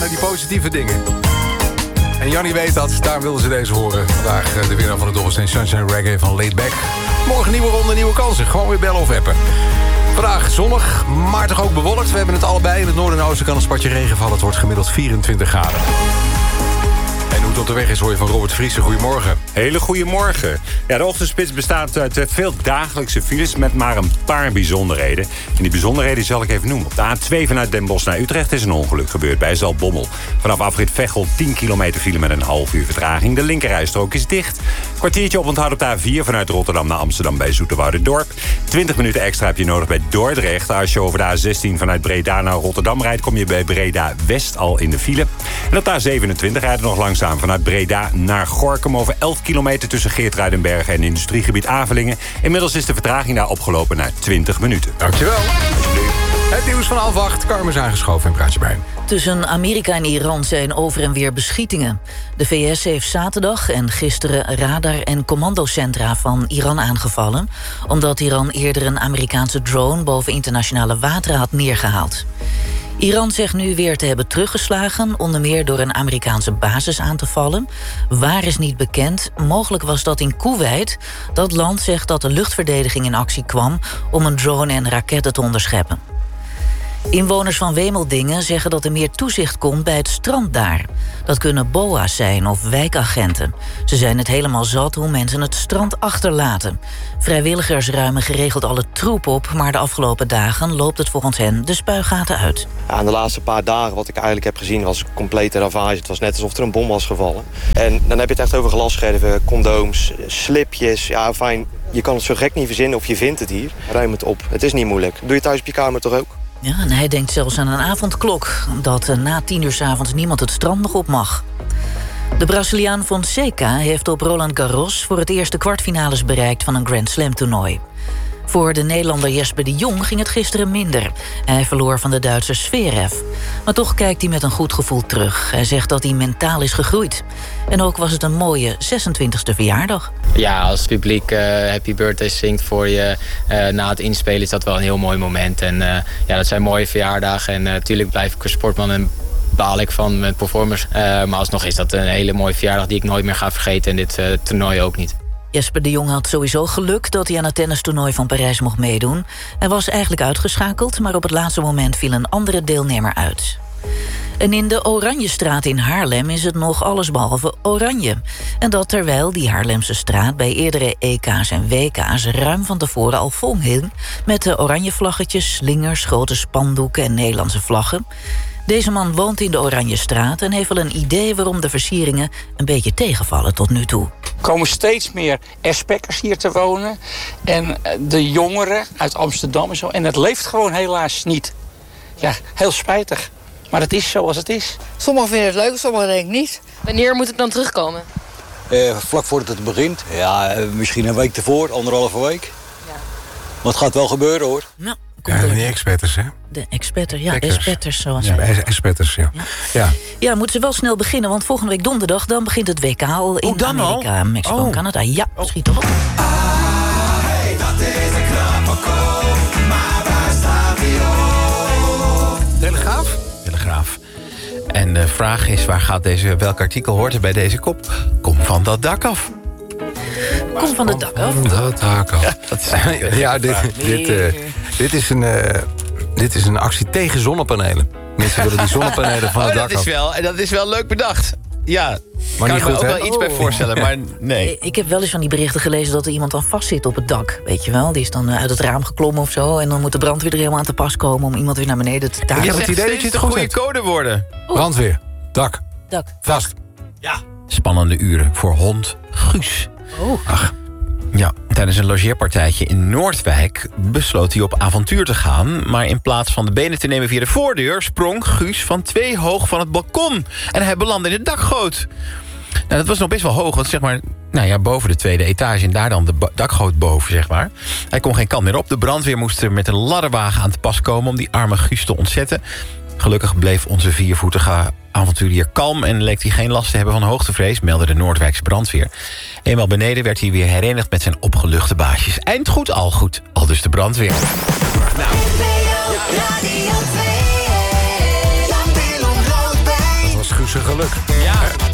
Die positieve dingen. En Jannie weet dat, daar wilden ze deze horen. Vandaag de winnaar van de Dobbelsteen Sunshine Reggae van Laid Back. Morgen nieuwe ronde, nieuwe kansen. Gewoon weer bellen of appen. Vandaag zonnig, maar toch ook bewolkt. We hebben het allebei. In het noorden en oosten kan een spatje regen vallen. Het wordt gemiddeld 24 graden. En hoe het op de weg is, hoor je van Robert Vriesen. Goedemorgen. Hele goedemorgen. Ja, de ochtendspits bestaat uit veel dagelijkse files met maar een paar bijzonderheden. En die bijzonderheden zal ik even noemen. Op de A2 vanuit Den Bosch naar Utrecht is een ongeluk gebeurd bij Zaltbommel. Vanaf afrit Veghel 10 kilometer file met een half uur vertraging. De linkerrijstrook is dicht. Kwartiertje oponthoud op de A4 vanuit Rotterdam naar Amsterdam bij Zoeterwouderdorp. 20 minuten extra heb je nodig bij Dordrecht. Als je over de A16 vanuit Breda naar Rotterdam rijdt, kom je bij Breda West al in de file. En op de A27 rijdt er nog langzaam vanuit Breda naar Gorinchem over 11 kilometer tussen Geertruidenbergen en industriegebied Avelingen. Inmiddels is de vertraging daar opgelopen naar 20 minuten. Dankjewel. Het nieuws van 7:30. Carmen is aangeschoven en praat je bij. Tussen Amerika en Iran zijn over en weer beschietingen. De VS heeft zaterdag en gisteren radar- en commandocentra van Iran aangevallen, omdat Iran eerder een Amerikaanse drone boven internationale wateren had neergehaald. Iran zegt nu weer te hebben teruggeslagen, onder meer door een Amerikaanse basis aan te vallen. Waar is niet bekend. Mogelijk was dat in Koeweit. Dat land zegt dat de luchtverdediging in actie kwam om een drone en raketten te onderscheppen. Inwoners van Wemeldingen zeggen dat er meer toezicht komt bij het strand daar. Dat kunnen BOA's zijn of wijkagenten. Ze zijn het helemaal zat hoe mensen het strand achterlaten. Vrijwilligers ruimen geregeld alle troep op, maar de afgelopen dagen loopt het volgens hen de spuigaten uit. Ja, en de laatste paar dagen wat ik eigenlijk heb gezien was een complete ravage. Het was net alsof er een bom was gevallen. En dan heb je het echt over glasscherven, condooms, slipjes. Ja, fijn, je kan het zo gek niet verzinnen of je vindt het hier. Ruim het op. Het is niet moeilijk. Doe je thuis op je kamer toch ook? Ja, en hij denkt zelfs aan een avondklok, dat na 10 uur 's avonds niemand het strand nog op mag. De Braziliaan Fonseca heeft op Roland Garros voor het eerst de kwartfinales bereikt van een Grand Slam toernooi. Voor de Nederlander Jesper de Jong ging het gisteren minder. Hij verloor van de Duitser Zverev. Maar toch kijkt hij met een goed gevoel terug. Hij zegt dat hij mentaal is gegroeid. En ook was het een mooie 26e verjaardag. Ja, als het publiek Happy Birthday zingt voor je na het inspelen is dat wel een heel mooi moment. En ja, dat zijn mooie verjaardagen. En natuurlijk blijf ik een sportman en baal ik van mijn performers. Maar alsnog is dat een hele mooie verjaardag die ik nooit meer ga vergeten. En dit toernooi ook niet. Jesper de Jong had sowieso geluk dat hij aan het tennistoernooi van Parijs mocht meedoen. Hij was eigenlijk uitgeschakeld, maar op het laatste moment viel een andere deelnemer uit. En in de Oranjestraat in Haarlem is het nog allesbehalve oranje. En dat terwijl die Haarlemse straat bij eerdere EK's en WK's ruim van tevoren al vol hing met de oranje vlaggetjes, slingers, grote spandoeken en Nederlandse vlaggen. Deze man woont in de Oranjestraat en heeft wel een idee waarom de versieringen een beetje tegenvallen tot nu toe. Er komen steeds meer expekkers hier te wonen. En de jongeren uit Amsterdam en zo. En het leeft gewoon helaas niet. Ja, heel spijtig. Maar het is zoals het is. Sommigen vinden het leuk, sommigen denk ik niet. Wanneer moet het dan terugkomen? Vlak voordat het begint. Ja, misschien een week ervoor, 1,5 week. Ja. Maar het gaat wel gebeuren, hoor. Nou, Ja, die experters, hè? de experter, ja, experters zoals Ja, experters, ja. Ja, moeten ze wel snel beginnen, want volgende week donderdag dan begint het WK al in dan Amerika, al? Mexico en Canada. Ja, schiet toch op. Hey, dat is een knappe kop, maar waar staat hij op? Telegraaf? Telegraaf. En de vraag is, welk artikel hoort er bij deze kop? Kom van dat dak af. Kom van het dak af. Dat dak af. Ja, dit is een actie tegen zonnepanelen. Mensen willen die zonnepanelen van het dak af. Dat is wel leuk bedacht. Ja, Maar kan niet ik me goed, ook hè? wel iets bij voorstellen, maar nee. Ik heb wel eens van die berichten gelezen dat er iemand dan vastzit op het dak. Weet je wel, die is dan uit het raam geklommen of zo. En dan moet de brandweer er helemaal aan te pas komen om iemand weer naar beneden te Ik taken. heb het idee dat je het een goed goede zet. code worden. Brandweer, dak, Dak. vast. Spannende uren voor hond Guus. Ach. Ja, tijdens een logeerpartijtje in Noordwijk besloot hij op avontuur te gaan. Maar in plaats van de benen te nemen via de voordeur sprong Guus van 2 hoog van het balkon. En hij belandde in de dakgoot. Nou, dat was nog best wel hoog, want zeg maar, boven de 2e etage en daar dan de dakgoot boven, zeg maar. Hij kon geen kant meer op. De brandweer moest er met een ladderwagen aan te pas komen om die arme Guus te ontzetten. Gelukkig bleef onze 4-voetige avonturier kalm en leek hij geen last te hebben van hoogtevrees, meldde de Noordwijkse brandweer. Eenmaal beneden werd hij weer herenigd met zijn opgeluchte baasjes. Eind goed, al goed, aldus de brandweer. geluk. Ja.